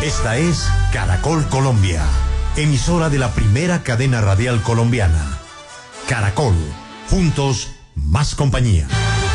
Esta es Caracol Colombia, emisora de la primera cadena radial colombiana. Caracol, juntos, más compañía.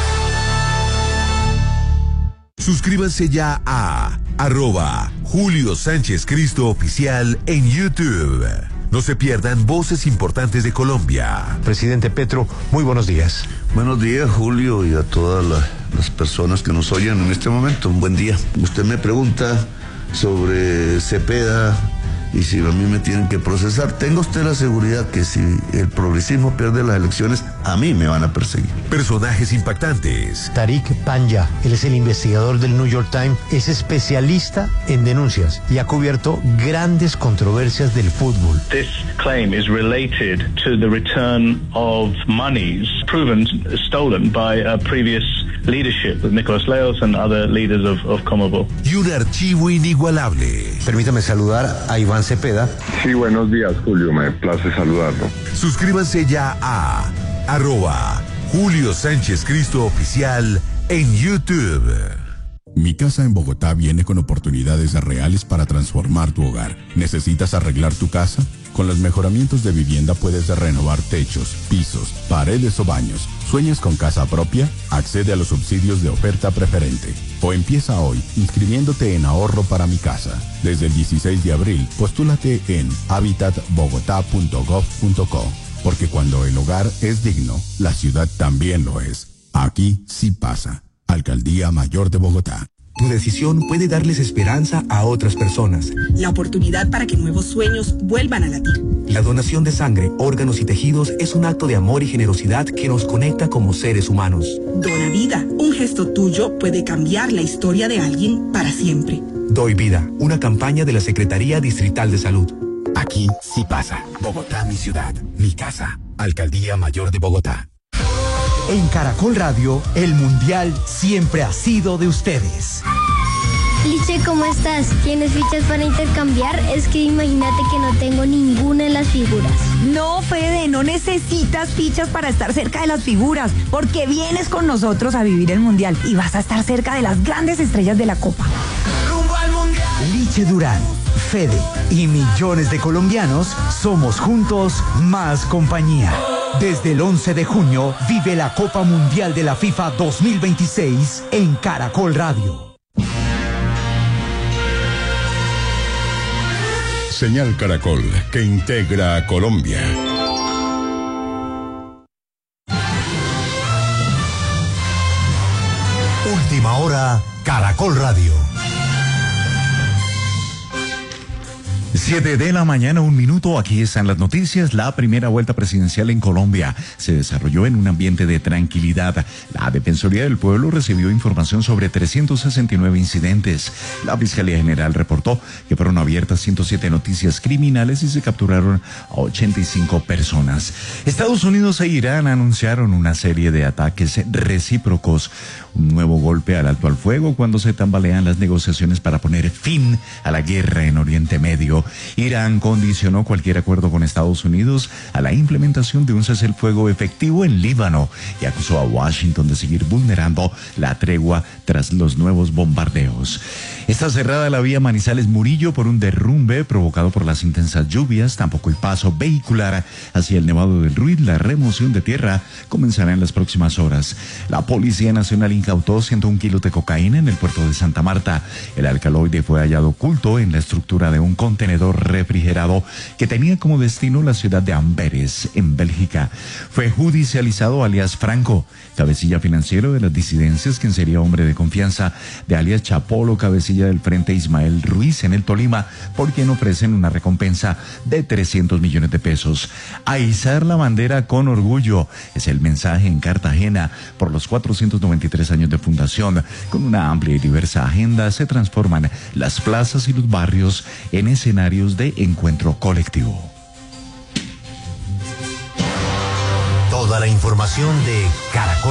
Suscríbanse ya a @Julio Sánchez Cristo Oficial en YouTube. No se pierdan voces importantes de Colombia. Presidente Petro, muy buenos días. Buenos días, Julio, y a todas las personas que nos oyen en este momento. Un buen día. Usted me pregunta sobre Cepeda y si a mí me tienen que procesar. Tenga usted la seguridad que si el progresismo pierde las elecciones, a mí me van a perseguir. Personajes impactantes. Tariq Panya, él es el investigador del New York Times, es especialista en denuncias y ha cubierto grandes controversias del fútbol. This claim is related to the return of monies proven stolen by a previous leadership with Nicolas Leos and other leaders of Comebol. Y un archivo inigualable. Permítame saludar a Iván Cepeda. Sí, buenos días, Julio, me place saludarlo. Suscríbanse ya a @Julio Sánchez Cristo Oficial en YouTube. Mi casa en Bogotá viene con oportunidades reales para transformar tu hogar. ¿Necesitas arreglar tu casa? Con los mejoramientos de vivienda puedes renovar techos, pisos, paredes o baños. ¿Sueñas con casa propia? Accede a los subsidios de oferta preferente. O empieza hoy inscribiéndote en Ahorro para mi casa. Desde el 16 de abril, postúlate en habitatbogotá.gov.co. Porque cuando el hogar es digno, la ciudad también lo es. Aquí sí pasa. Alcaldía Mayor de Bogotá. Tu decisión puede darles esperanza a otras personas. La oportunidad para que nuevos sueños vuelvan a latir. La donación de sangre, órganos y tejidos es un acto de amor y generosidad que nos conecta como seres humanos. Dona vida. Un gesto tuyo puede cambiar la historia de alguien para siempre. Doy vida. Una campaña de la Secretaría Distrital de Salud. Aquí sí pasa. Bogotá, mi ciudad, mi casa. Alcaldía Mayor de Bogotá. En Caracol Radio, el Mundial siempre ha sido de ustedes. Liche, ¿cómo estás? ¿Tienes fichas para intercambiar? Es que imagínate que no tengo ninguna en las figuras. No, Fede, no necesitas fichas para estar cerca de las figuras, porque vienes con nosotros a vivir el Mundial y vas a estar cerca de las grandes estrellas de la Copa. ¡Rumbo al Mundial! Liche Durán, Fede y millones de colombianos somos juntos más compañía. Desde el 11 de junio vive la Copa Mundial de la FIFA 2026 en Caracol Radio. Señal Caracol, que integra a Colombia. Última hora, Caracol Radio. 7 de la mañana, 1 minuto. Aquí están las noticias. La primera vuelta presidencial en Colombia se desarrolló en un ambiente de tranquilidad. La Defensoría del Pueblo recibió información sobre 369 incidentes. La Fiscalía General reportó que fueron abiertas 107 noticias criminales y se capturaron a 85 personas. Estados Unidos e Irán anunciaron una serie de ataques recíprocos. Un nuevo golpe al alto al fuego cuando se tambalean las negociaciones para poner fin a la guerra en Oriente Medio. Irán condicionó cualquier acuerdo con Estados Unidos a la implementación de un cese el fuego efectivo en Líbano y acusó a Washington de seguir vulnerando la tregua tras los nuevos bombardeos. Está cerrada la vía Manizales-Murillo por un derrumbe provocado por las intensas lluvias. Tampoco el paso vehicular hacia el Nevado del Ruiz. La remoción de tierra comenzará en las próximas horas. La Policía Nacional incautó 101 kilos de cocaína en el puerto de Santa Marta. El alcaloide fue hallado oculto en la estructura de un contenedor refrigerado que tenía como destino la ciudad de Amberes, en Bélgica. Fue judicializado alias Franco, cabecilla financiero de las disidencias, quien sería hombre de confianza de alias Chapolo, cabecilla del Frente Ismael Ruiz en el Tolima, por quien ofrecen una recompensa de 300 millones de pesos. A izar la bandera con orgullo es el mensaje en Cartagena por los 493 años de fundación. Con una amplia y diversa agenda se transforman las plazas y los barrios en escenarios de encuentro colectivo. Toda la información de Caracol